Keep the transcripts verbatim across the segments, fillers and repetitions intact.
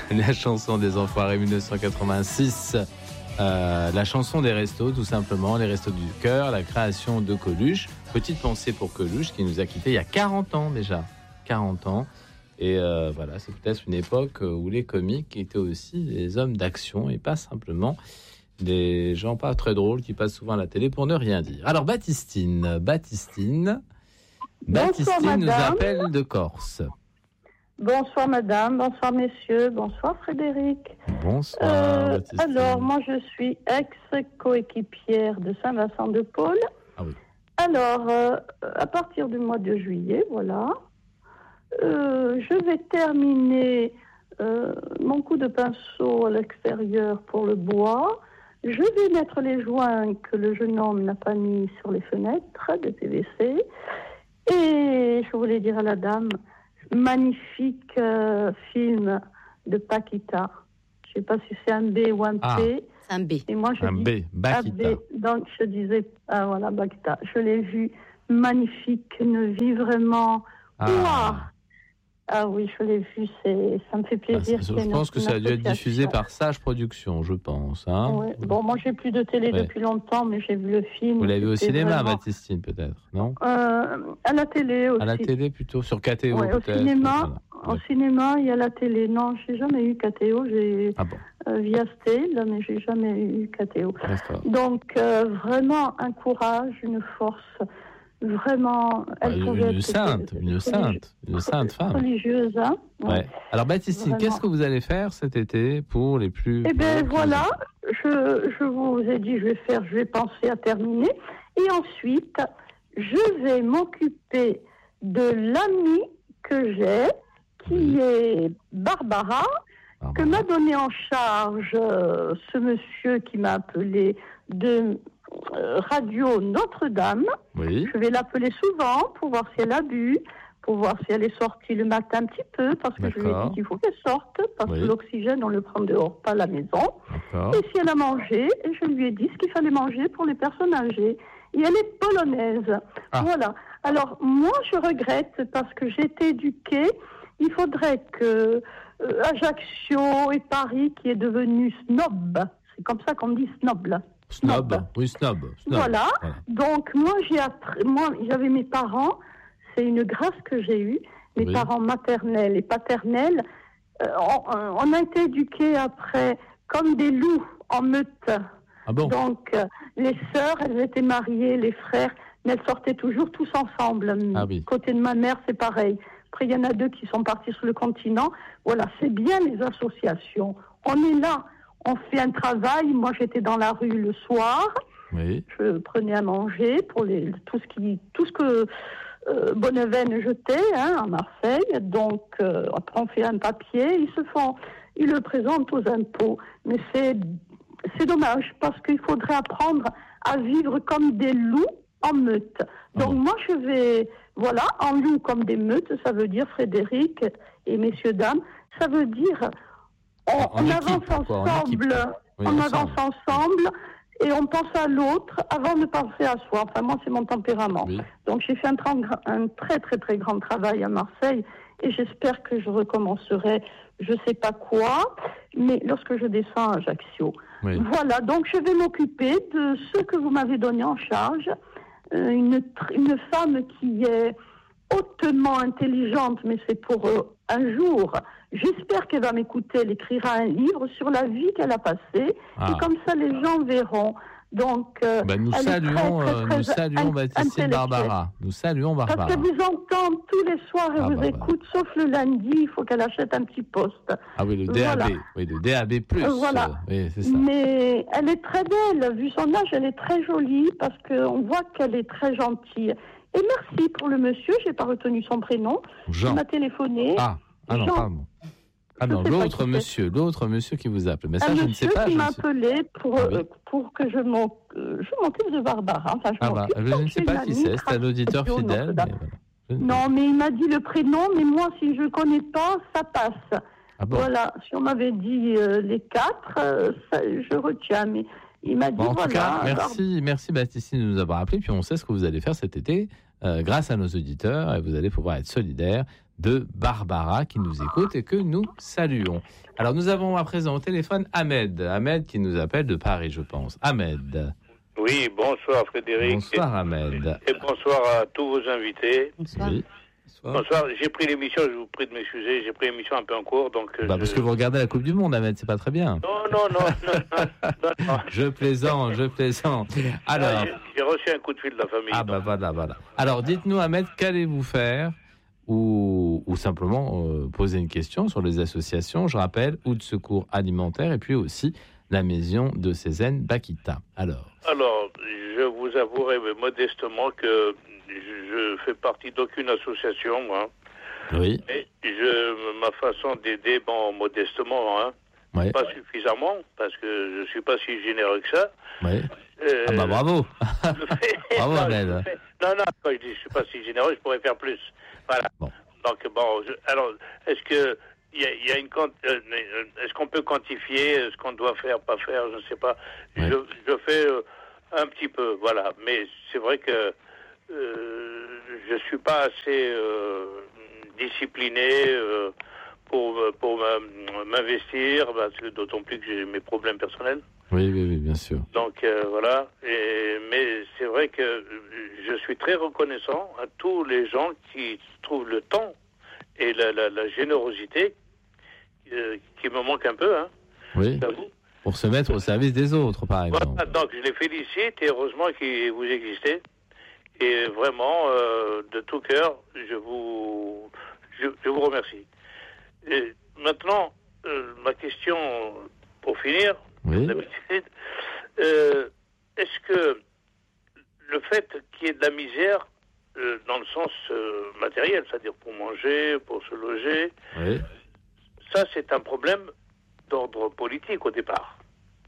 La chanson des Enfoirés mille neuf cent quatre-vingt-six. Euh, la chanson des restos, tout simplement, les restos du cœur, la création de Coluche. Petite pensée pour Coluche qui nous a quittés il y a quarante ans déjà. quarante ans. Et euh, voilà, c'est peut-être une époque où les comiques étaient aussi des hommes d'action et pas simplement des gens pas très drôles qui passent souvent à la télé pour ne rien dire. Alors Baptistine, Baptistine, Baptistine Bonsoir, nous appelle de Corse. Bonsoir madame, bonsoir messieurs, bonsoir Frédéric. Bonsoir Euh, Baptistine. alors moi je suis ex-coéquipière de Saint-Vincent-de-Paul. Ah oui. Alors euh, à partir du mois de juillet, voilà, euh, je vais terminer euh, mon coup de pinceau à l'extérieur pour le bois. Je vais mettre les joints que le jeune homme n'a pas mis sur les fenêtres de P V C. Et je voulais dire à la dame, magnifique euh, film de Paquita. Je ne sais pas si c'est un B ou un P. Ah, c'est un B. Et moi, je un dis B, Paquita. A B. Donc, je disais, ah voilà, Paquita. Je l'ai vu, magnifique, une vie vraiment... Ah. Ouah. Ah oui, je l'ai vu, c'est, ça me fait plaisir. Ah, je je pense que ça a dû être diffusé par Sage Productions, je pense. Hein. Ouais. Bon, moi, j'ai plus de télé ouais. depuis longtemps, mais j'ai vu le film. Vous l'avez vu au cinéma, vraiment... Baptistine, peut-être, non euh, À la télé aussi. À la télé, plutôt, sur K T O, ouais, peut-être. Au cinéma, voilà. Au ouais. cinéma, il y a la télé. Non, j'ai jamais eu K T O. J'ai ah bon. euh, Viasté, là, mais j'ai jamais eu K T O. D'accord. Donc, euh, vraiment un courage, une force. Vraiment, elle bah, une, une sainte, une religieuse, sainte, une sainte femme. Religieuse, hein. Ouais. Ouais. Alors, Baptistine, vraiment. Qu'est-ce que vous allez faire cet été pour les plus... Eh bien, voilà, je, je vous ai dit, je vais faire, je vais penser à terminer. Et ensuite, je vais m'occuper de l'amie que j'ai, qui oui. est Barbara, Barbara, que m'a donné en charge euh, ce monsieur qui m'a appelé de... Radio Notre-Dame. Oui. Je vais l'appeler souvent pour voir si elle a bu, pour voir si elle est sortie le matin un petit peu, parce que D'accord. je lui ai dit qu'il faut qu'elle sorte, parce oui. que l'oxygène, on le prend dehors, pas à la maison. D'accord. Et si elle a mangé, je lui ai dit ce qu'il fallait manger pour les personnes âgées. Et elle est polonaise. Ah. Voilà. Alors, moi, je regrette, parce que j'ai été éduquée, il faudrait que euh, Ajaccio et Paris, qui est devenu snob, c'est comme ça qu'on dit snob, là. Snob. snob, oui, snob. snob. Voilà. voilà. Donc, moi, j'ai appris, moi, j'avais mes parents, c'est une grâce que j'ai eue, mes oui. parents maternels et paternels. Euh, on, on a été éduqués après comme des loups en meute. Ah bon? Donc, euh, les sœurs, elles étaient mariées, les frères, mais elles sortaient toujours tous ensemble. Ah oui. Côté de ma mère, c'est pareil. Après, il y en a deux qui sont partis sur le continent. Voilà, c'est bien les associations. On est là. On fait un travail. Moi, j'étais dans la rue le soir. Oui. Je prenais à manger pour les, tout ce qui, tout ce que euh, Bonneveine jetait hein, à Marseille. Donc, euh, après, on fait un papier. Ils se font, ils le présentent aux impôts. Mais c'est, c'est dommage parce qu'il faudrait apprendre à vivre comme des loups en meute. Donc, oh. moi, je vais, voilà, en loup comme des meutes. Ça veut dire Frédéric et messieurs dames. Ça veut dire On, on équipe, avance quoi, ensemble, oui, on avance ensemble et on pense à l'autre avant de penser à soi. Enfin, moi, c'est mon tempérament. Oui. Donc, j'ai fait un, tra- un très, très, très grand travail à Marseille et j'espère que je recommencerai, je ne sais pas quoi, mais lorsque je descends à Ajaccio. Oui. Voilà, donc je vais m'occuper de ce que vous m'avez donné en charge. Euh, une, une femme qui est hautement intelligente, mais c'est pour euh, un jour. J'espère qu'elle va m'écouter. Elle écrira un livre sur la vie qu'elle a passée. Ah. Et comme ça, les gens verront. Donc, euh, ben nous, saluons, très, très, très, très, nous saluons Baptistine Barbara. Nous saluons Barbara. Parce qu'elle vous entend tous les soirs, elle ah, vous bah, écoute, bah. sauf le lundi, il faut qu'elle achète un petit poste. Ah oui, le D A B. Voilà. Oui, le D A B plus. Euh, voilà. Oui, c'est ça. Mais elle est très belle. Vu son âge, elle est très jolie parce qu'on voit qu'elle est très gentille. Et merci pour le monsieur, je n'ai pas retenu son prénom. Jean. Il m'a téléphoné. Ah, ah non, Jean. pardon. Ah non, l'autre monsieur, l'autre monsieur qui vous appelle. Mais ça, un je ne sais pas. Un monsieur qui m'a sais... appelé pour, ah, oui. euh, pour que je m'occupe, euh, je m'occupe de Barbara. Enfin, je, ah bah, je ne sais pas qui c'est, c'est un auditeur fidèle. Mais voilà. Non, mais il m'a dit le prénom, mais moi, si je ne connais pas, ça passe. Ah bon. Voilà, si on m'avait dit euh, les quatre, euh, ça, je retiens. Mais il m'a dit, bon, en voilà. tout cas, merci, alors... merci Baptistine de nous avoir appelés. Puis on sait ce que vous allez faire cet été euh, grâce à nos auditeurs. Et vous allez pouvoir être solidaires de Barbara qui nous écoute et que nous saluons. Alors nous avons à présent au téléphone Ahmed. Ahmed qui nous appelle de Paris, je pense. Ahmed. Oui, bonsoir Frédéric. Bonsoir Ahmed. Et bonsoir à tous vos invités. Bonsoir. Oui. Bonsoir. Bonsoir. J'ai pris l'émission, je vous prie de m'excuser, j'ai pris l'émission un peu en cours. Donc bah je... Parce que vous regardez la Coupe du Monde, Ahmed, c'est pas très bien. Non, non, non. non, non, non, non. Je plaisante, je plaisante. Alors, ah, j'ai, j'ai reçu un coup de fil de la famille. Ah, donc. bah voilà, voilà. Alors, dites-nous, Ahmed, qu'allez-vous faire ou, ou simplement euh, poser une question sur les associations, je rappelle, ou de secours alimentaire, et puis aussi la maison de Cézanne Bakita. Alors Alors, je vous avouerai modestement que je fais partie d'aucune association, moi. Oui. Et je, ma façon d'aider, bon, modestement, hein, ouais. pas suffisamment, parce que je suis pas si généreux que ça. Oui. Euh, ah bah bravo. Bravo, non, Ahmed. Non, non, quand je dis je suis pas si généreux, je pourrais faire plus. Voilà. Bon. Donc bon, je, alors, est-ce que il y a, y a une euh, est-ce qu'on peut quantifier ce qu'on doit faire, pas faire, je ne sais pas. Ouais. Je, je fais euh, un petit peu, voilà. Mais c'est vrai que euh, je suis pas assez euh, discipliné euh, pour pour m'investir, parce que d'autant plus que j'ai mes problèmes personnels. Oui, oui, oui, bien sûr. Donc euh, voilà. Et, mais c'est vrai que je suis très reconnaissant à tous les gens qui trouvent le temps et la, la, la générosité euh, qui me manque un peu. Hein, oui. Pour se mettre au service des autres, par exemple. Voilà, donc je les félicite et heureusement que vous existez. Et vraiment, euh, de tout cœur, je vous, je, je vous remercie. Et maintenant, euh, ma question pour finir. Oui. Euh, est-ce que le fait qu'il y ait de la misère euh, dans le sens euh, matériel, c'est-à-dire pour manger, pour se loger, oui. ça c'est un problème d'ordre politique au départ.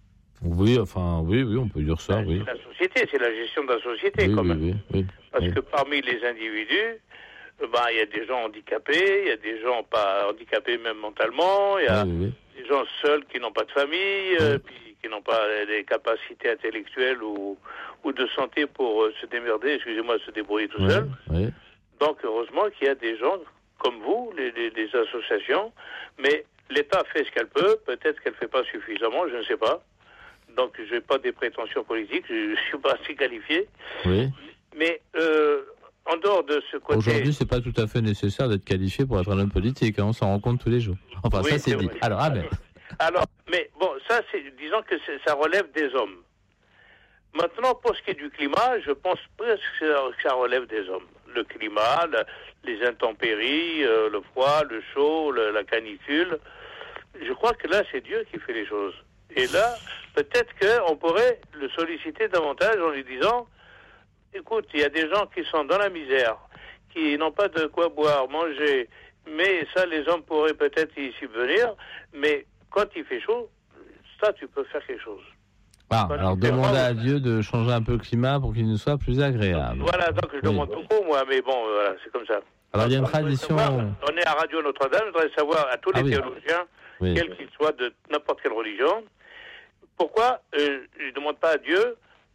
Oui, enfin, oui, oui, on peut dire ça, oui. C'est la société, c'est la gestion de la société, oui, quand oui, même. Oui, oui, Parce oui. que parmi les individus, il ben, y a des gens handicapés, il y a des gens pas handicapés même mentalement, il y a oui, oui, oui. des gens seuls qui n'ont pas de famille, oui. euh, puis qui n'ont pas les capacités intellectuelles ou, ou de santé pour euh, se démerder, excusez-moi, se débrouiller tout oui, seul. Oui. Donc, heureusement qu'il y a des gens comme vous, les, les, les associations, mais l'État fait ce qu'elle peut, peut-être qu'elle ne fait pas suffisamment, je ne sais pas. Donc, je n'ai pas des prétentions politiques, je ne suis pas assez qualifié. Oui. Mais euh, en dehors de ce côté... Aujourd'hui, c'est pas tout à fait nécessaire d'être qualifié pour être un homme politique, hein, on s'en rend compte tous les jours. Enfin, oui, ça c'est, c'est dit. Vrai. Alors, ah ben... Alors, mais bon, ça, c'est, disons que c'est, ça relève des hommes. Maintenant, pour ce qui est du climat, je pense presque que ça, que ça relève des hommes. Le climat, la, les intempéries, euh, le froid, le chaud, le, la canicule. Je crois que là, c'est Dieu qui fait les choses. Et là, peut-être qu'on pourrait le solliciter davantage en lui disant, écoute, il y a des gens qui sont dans la misère, qui n'ont pas de quoi boire, manger, mais ça, les hommes pourraient peut-être y subvenir, mais quand il fait chaud, ça, tu peux faire quelque chose. Ah, alors demander à Dieu de changer un peu le climat pour qu'il nous soit plus agréable. Voilà, donc je oui. demande tout court, moi, mais bon, voilà, c'est comme ça. Alors il y a une tradition... Savoir, on est à Radio Notre-Dame, je voudrais savoir à tous les ah, oui. théologiens, oui. quels qu'ils soient de n'importe quelle religion, pourquoi euh, je ne demande pas à Dieu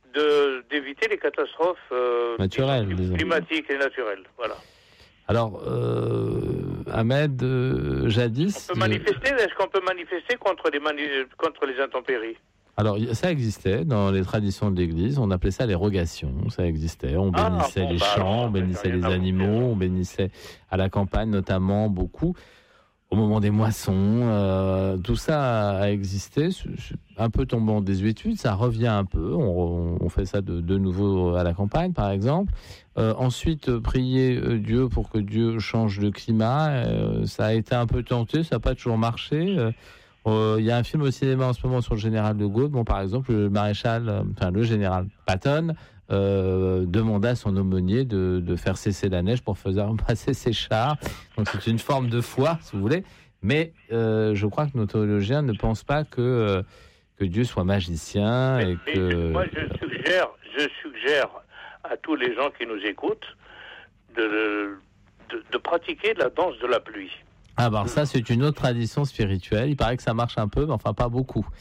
de, d'éviter les catastrophes euh, naturelles, climatiques et naturelles. Voilà. Alors, euh, Ahmed, euh, jadis... On peut manifester, est-ce qu'on peut manifester contre les, mani- contre les intempéries ? Alors, ça existait dans les traditions de l'Église, on appelait ça les rogations, ça existait. On ah, bénissait bon, les bah, champs, alors, on bénissait les animaux, on bénissait à la campagne notamment beaucoup. Au moment des moissons, euh, tout ça a existé, un peu tombant en désuétude, ça revient un peu, on, on fait ça de, de nouveau à la campagne par exemple. Euh, ensuite, euh, prier euh, Dieu pour que Dieu change le climat, euh, ça a été un peu tenté, ça n'a pas toujours marché. Il euh, euh, y a un film au cinéma en ce moment sur le général de Gaulle, bon, par exemple, le maréchal, euh, enfin le général Patton, Euh, demanda à son aumônier de, de faire cesser la neige pour faire passer ses chars. Donc c'est une forme de foi, si vous voulez. Mais euh, je crois que nos théologiens ne pensent pas que, euh, que Dieu soit magicien. Mais, et mais que... Moi, je suggère, je suggère à tous les gens qui nous écoutent de, de, de pratiquer la danse de la pluie. Ah ben ça, c'est une autre tradition spirituelle. Il paraît que ça marche un peu, mais enfin pas beaucoup.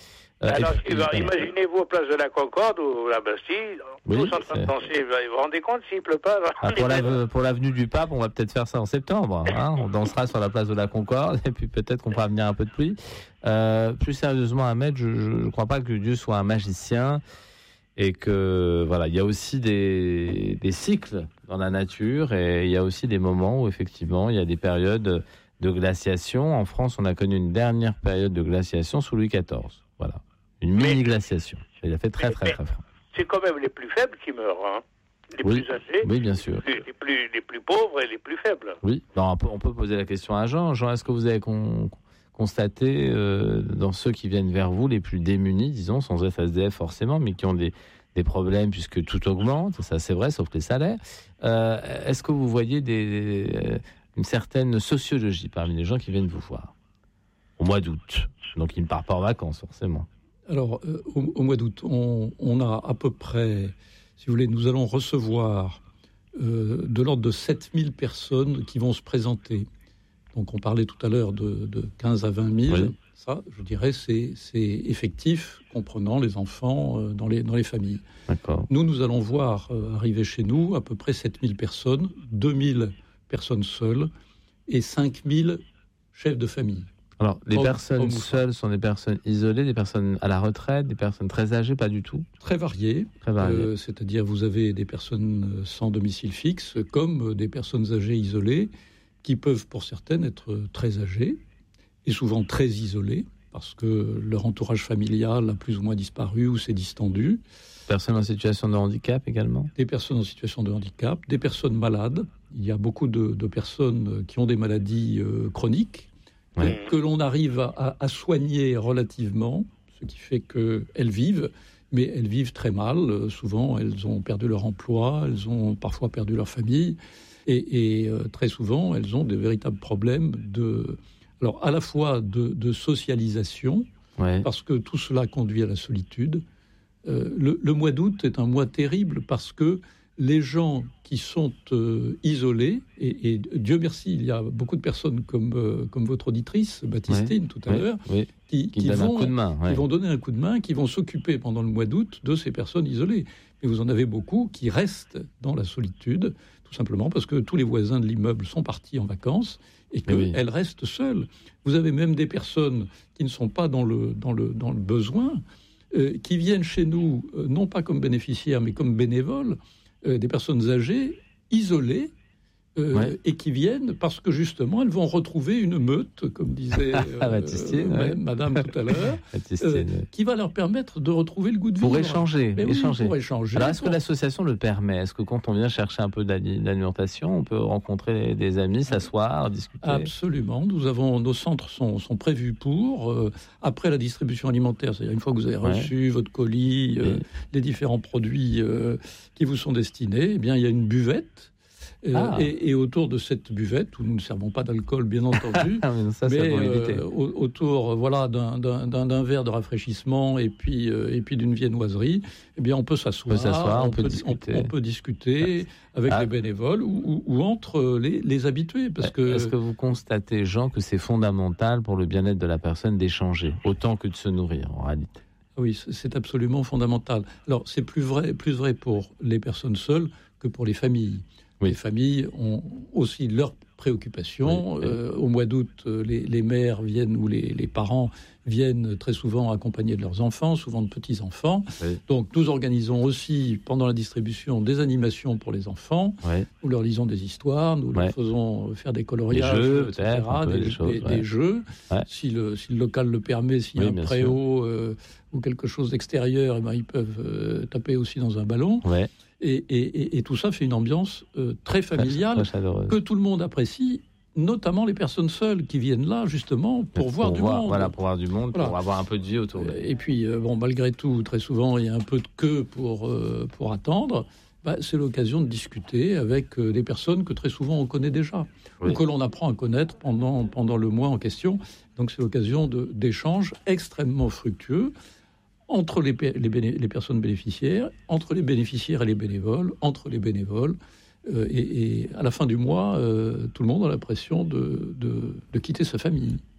Euh, Alors, puis, bah, imaginez-vous, place de la Concorde ou la Bastille, oui, tous en train de penser, vous vous rendez compte s'il ne pleut pas ah, pour, la, pour l'avenue du Pape, on va peut-être faire ça en septembre. Hein, on dansera sur la place de la Concorde et puis peut-être qu'on fera venir un peu de pluie. Euh, plus sérieusement, Ahmed, je ne crois pas que Dieu soit un magicien et que voilà, il y a aussi des, des cycles dans la nature et il y a aussi des moments où effectivement il y a des périodes de glaciation. En France, on a connu une dernière période de glaciation sous Louis quatorze. Voilà. Une mini-glaciation. Il a fait très, très, très, très froid. C'est quand même les plus faibles qui meurent, hein. Les oui. plus âgés. Oui, bien sûr. Les, les, plus, les plus pauvres et les plus faibles. Oui. Alors, on, peut, on peut poser la question à Jean. Jean, est-ce que vous avez con, constaté euh, dans ceux qui viennent vers vous, les plus démunis, disons, sans F S D F forcément, mais qui ont des, des problèmes puisque tout augmente, ça c'est vrai, sauf les salaires. Euh, est-ce que vous voyez des, des, une certaine sociologie parmi les gens qui viennent vous voir au mois d'août? Donc, ils ne partent pas en vacances, forcément. Alors, euh, au, au mois d'août, on, on a à peu près, si vous voulez, nous allons recevoir euh, de l'ordre de sept mille personnes qui vont se présenter. Donc, on parlait tout à l'heure de, de quinze à vingt mille. Oui. Ça, je dirais, c'est, c'est effectif, comprenant les enfants euh, dans, les, dans les familles. D'accord. Nous, nous allons voir euh, arriver chez nous à peu près sept mille personnes, deux mille personnes seules et cinq mille chefs de famille. Alors, les oh, personnes oh, seules sont des personnes isolées, des personnes à la retraite, des personnes très âgées, pas du tout? Très variées. Très variées. Euh, c'est-à-dire, vous avez des personnes sans domicile fixe, comme des personnes âgées isolées, qui peuvent, pour certaines, être très âgées, et souvent très isolées, parce que leur entourage familial a plus ou moins disparu ou s'est distendu. Personnes en situation de handicap également? Des personnes en situation de handicap, des personnes malades. Il y a beaucoup de, de personnes qui ont des maladies euh, chroniques, ouais. que l'on arrive à, à soigner relativement, ce qui fait qu'elles vivent, mais elles vivent très mal. Souvent, elles ont perdu leur emploi, elles ont parfois perdu leur famille, et, et euh, très souvent, elles ont de véritables problèmes de, alors à la fois de, de socialisation, ouais. parce que tout cela conduit à la solitude. Euh, le, le mois d'août est un mois terrible parce que les gens qui sont euh, isolés, et, et Dieu merci, il y a beaucoup de personnes comme, euh, comme votre auditrice, Baptistine, ouais, tout à ouais, l'heure, ouais. qui, qui, qui, vont, un coup de main, ouais. qui vont donner un coup de main, qui vont s'occuper pendant le mois d'août de ces personnes isolées. Mais vous en avez beaucoup qui restent dans la solitude, tout simplement parce que tous les voisins de l'immeuble sont partis en vacances et qu'elles oui. restent seules. Vous avez même des personnes qui ne sont pas dans le, dans le, dans le besoin, euh, qui viennent chez nous, euh, non pas comme bénéficiaires, mais comme bénévoles, Euh, des personnes âgées, isolées, euh, ouais. et qui viennent parce que justement elles vont retrouver une meute, comme disait euh, Baptistine, euh, ouais. Madame tout à l'heure, euh, qui va leur permettre de retrouver le goût de vivre. Pour échanger. Mais échanger. Oui, pour échanger. Alors, est-ce pour... que l'association le permet? Est-ce que quand on vient chercher un peu d'alimentation, on peut rencontrer des amis, s'asseoir, discuter? Absolument. Nous avons, nos centres sont, sont prévus pour, euh, après la distribution alimentaire, c'est-à-dire une fois que vous avez reçu ouais. votre colis, euh, oui. les différents produits euh, qui vous sont destinés, eh bien, il y a une buvette. Euh, ah. et, et autour de cette buvette, où nous ne servons pas d'alcool, bien entendu, mais, ça, mais euh, autour voilà, d'un, d'un, d'un, d'un verre de rafraîchissement et puis, euh, et puis d'une viennoiserie, eh bien, on peut s'asseoir, on peut, s'asseoir, on on peut peut, discuter, on, on peut discuter avec ah. les bénévoles ou, ou, ou entre les, les habitués. Parce que... Est-ce que vous constatez, Jean, que c'est fondamental pour le bien-être de la personne d'échanger, autant que de se nourrir, en réalité? Oui, c'est absolument fondamental. Alors, c'est plus vrai, plus vrai pour les personnes seules que pour les familles. Oui. Les familles ont aussi leurs préoccupations. Oui, oui. Euh, au mois d'août, les, les mères viennent, ou les, les parents viennent très souvent accompagnés de leurs enfants, souvent de petits-enfants. Oui. Donc, nous organisons aussi, pendant la distribution, des animations pour les enfants. Oui. Nous leur lisons des histoires, nous oui. leur faisons faire des coloriages, des jeux, et cetera, des, des, choses, des, ouais. des jeux. Ouais. Si, le, si le local le permet, s'il y a oui, un préau euh, ou quelque chose d'extérieur, eh ben, ils peuvent euh, taper aussi dans un ballon. Ouais. Et, et, et tout ça fait une ambiance euh, très familiale, très, très que tout le monde apprécie, notamment les personnes seules qui viennent là justement pour, pour voir du voir, monde. Voilà, pour voir du monde, voilà. Pour avoir un peu de vie autour. Et puis, euh, bon, malgré tout, très souvent, il y a un peu de queue pour, euh, pour attendre. Bah, c'est l'occasion de discuter avec euh, des personnes que très souvent on connaît déjà, oui. ou que l'on apprend à connaître pendant, pendant le mois en question. Donc c'est l'occasion de, d'échanges extrêmement fructueux entre les, les, béné, les personnes bénéficiaires, entre les bénéficiaires et les bénévoles, entre les bénévoles. Euh, et, et à la fin du mois, euh, tout le monde a l'impression de, de, de quitter sa famille.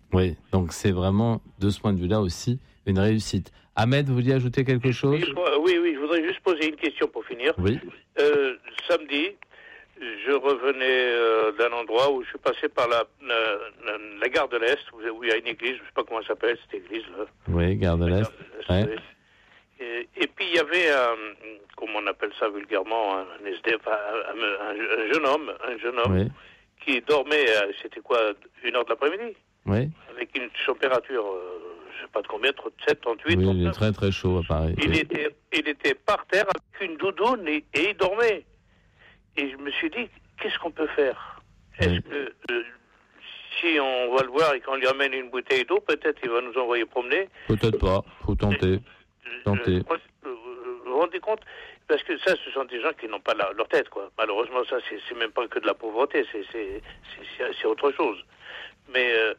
Oui, donc c'est vraiment, de ce point de vue-là aussi, une réussite. Ahmed, vous vouliez ajouter quelque chose ? Oui, oui, je voudrais juste poser une question pour finir. Oui. Euh, samedi, je revenais euh, d'un endroit où je suis passé par la, la, la gare de l'Est, où il y a une église, je ne sais pas comment elle s'appelle, cette église-là. Oui, gare de l'Est. Ouais. Et, et puis il y avait, un, comment on appelle ça vulgairement, un, S D F, un, un, un jeune homme, un jeune homme oui. qui dormait, c'était quoi, une heure de l'après-midi ? Oui. Avec une température, euh, je ne sais pas de combien, trente-sept, trente-huit. Oui, trente-neuf. Il est très très chaud à Paris. Il, oui. était, il était par terre avec une doudoune et, et il dormait. Et je me suis dit, qu'est-ce qu'on peut faire ? Est-ce oui. que euh, si on va le voir et qu'on lui amène une bouteille d'eau, peut-être il va nous envoyer promener ? Peut-être pas, faut tenter. tenter. Vous vous rendez compte ? Parce que ça, ce sont des gens qui n'ont pas la, leur tête, quoi. Malheureusement, ça, c'est, c'est même pas que de la pauvreté, c'est, c'est, c'est, c'est autre chose. Mais euh,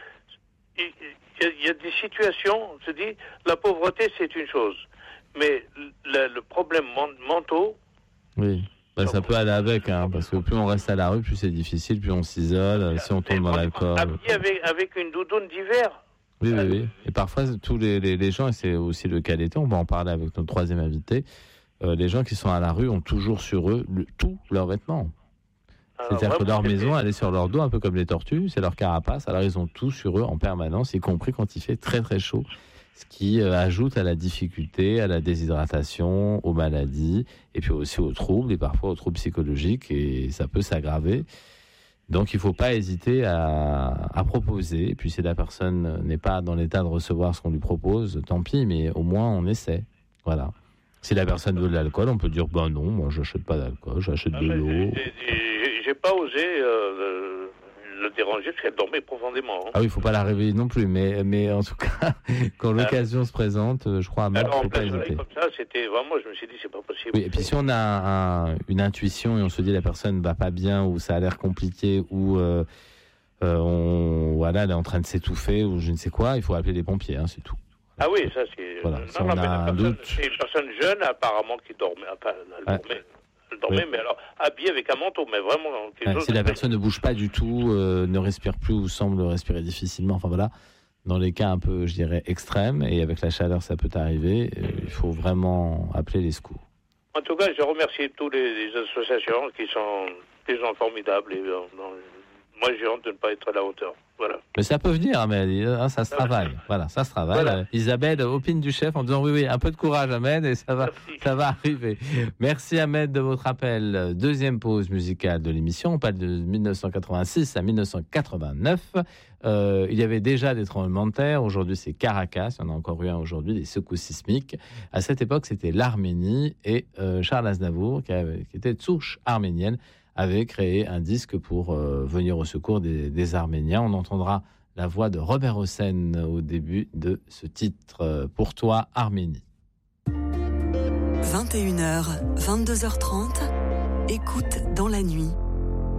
il, y a, il y a des situations, on se dit, la pauvreté, c'est une chose. Mais le, le problème mentaux... Oui. Ben, ça peut aller avec, hein, parce que plus on reste à la rue, plus c'est difficile, plus on s'isole, si on tombe dans l'alcool. Avec, avec une doudoune d'hiver. Oui, oui, oui. Et parfois, tous les, les, les gens, et c'est aussi le cas d'été, on va en parler avec notre troisième invité, euh, les gens qui sont à la rue ont toujours sur eux le, tous leurs vêtements. Alors, C'est-à-dire que leur maison, elle est sur leur dos, un peu comme les tortues, c'est leur carapace, alors ils ont tout sur eux en permanence, y compris quand il fait très très chaud. Ce qui euh, ajoute à la difficulté, à la déshydratation, aux maladies, et puis aussi aux troubles, et parfois aux troubles psychologiques, et ça peut s'aggraver. Donc il ne faut pas hésiter à, à proposer, et puis si la personne n'est pas dans l'état de recevoir ce qu'on lui propose, tant pis, mais au moins on essaie. Voilà. Si la personne veut de l'alcool, on peut dire, ben non, moi je n'achète pas d'alcool, j'achète de l'eau. J'ai, j'ai pas osé... Euh, le déranger parce qu'elle dormait profondément. Hein. Ah oui, il ne faut pas la réveiller non plus, mais, mais en tout cas, quand l'occasion euh, se présente, je crois à Marc, il ne faut pas hésiter. Comme ça, c'était vraiment, je me suis dit, c'est pas possible. Oui, et puis si on a un, une intuition et on se dit la personne ne va pas bien ou ça a l'air compliqué ou euh, euh, on, voilà, elle est en train de s'étouffer ou je ne sais quoi, il faut appeler les pompiers, hein, c'est tout. Ah oui, ça c'est... Voilà, non, si non, on mais a un doute... C'est une personne jeune apparemment qui dormait, enfin, elle dormait. Ouais. Dormait, oui. Mais alors habillé avec un manteau, mais vraiment quelque ouais, chose. Si la personne ne bouge pas du tout, euh, ne respire plus ou semble respirer difficilement, enfin voilà, dans les cas un peu, je dirais, extrêmes, et avec la chaleur ça peut arriver, euh, il faut vraiment appeler les secours. En tout cas, je remercie toutes les, les associations qui sont des gens formidables, et euh, non, moi j'ai honte de ne pas être à la hauteur. Voilà. Mais ça peut venir, Ahmed, hein, ça se travaille. Voilà, ça se travaille. Voilà. Isabelle opine du chef en disant oui, oui, un peu de courage, Ahmed, et ça va, ça va arriver. Merci, Ahmed, de votre appel. Deuxième pause musicale de l'émission. On parle de dix-neuf cent quatre-vingt-six à dix-neuf cent quatre-vingt-neuf. Euh, il y avait déjà des tremblements de terre. Aujourd'hui, c'est Caracas. Il y en a encore eu un aujourd'hui, des secousses sismiques. À cette époque, c'était l'Arménie et euh, Charles Aznavour, qui, avait, qui était de souche arménienne, avait créé un disque pour euh, venir au secours des, des Arméniens. On entendra la voix de Robert Hossein au début de ce titre, euh, Pour toi, Arménie. vingt et une heures, vingt-deux heures trente, écoute dans la nuit.